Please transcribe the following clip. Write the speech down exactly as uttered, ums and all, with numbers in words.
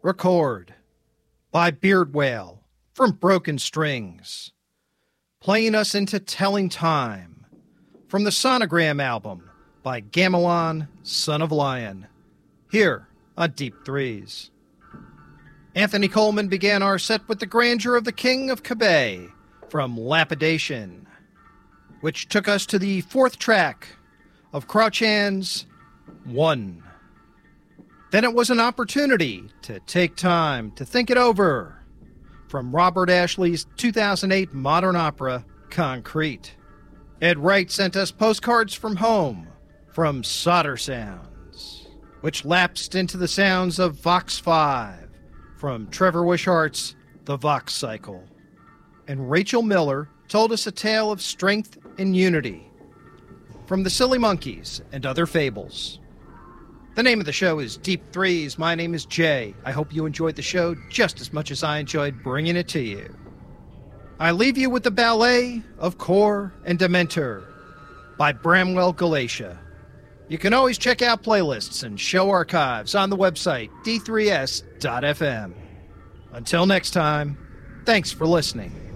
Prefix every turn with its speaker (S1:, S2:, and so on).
S1: Record by Beard Whale from Broken Strings. Playing us into Telling Time from the Sonogram album by Gamelon, Son of Lion, here on Deep Threes. Anthony Coleman began our set with the grandeur of the King of Kabay from Lapidation, which took us to the fourth track of Crouchand's One. Then it was an opportunity to take time to think it over from Robert Ashley's two thousand eight modern opera, Concrete. Ed Wright sent us Postcards from Home from Solder Sounds, which lapsed into the sounds of Vox five from Trevor Wishart's The Vox Cycle. And Rachel Miller told us a tale of strength and unity from The Silly Monkeys and Other Fables. The name of the show is Deep Threes. My name is Jay. I hope you enjoyed the show just as much as I enjoyed bringing it to you. I leave you with the ballet of Core and Dementor by Bramwell Galatia. You can always check out playlists and show archives on the website d three s dot f m. Until next time, thanks for listening.